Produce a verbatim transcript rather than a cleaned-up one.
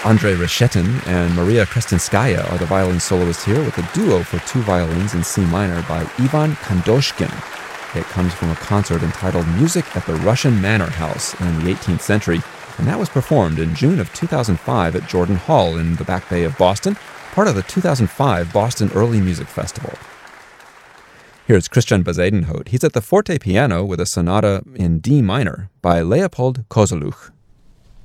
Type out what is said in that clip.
Andrei Reshetin and Maria Krestinskaya are the violin soloists here with a duo for two violins in C minor by Ivan Kandoshkin. It comes from a concert entitled Music at the Russian Manor House in the eighteenth century, and that was performed in June of two thousand five at Jordan Hall in the Back Bay of Boston, part of the two thousand five Boston Early Music Festival. Here's Christian Bezuidenhout. He's at the forte piano with a sonata in D minor by Leopold Kozeluch.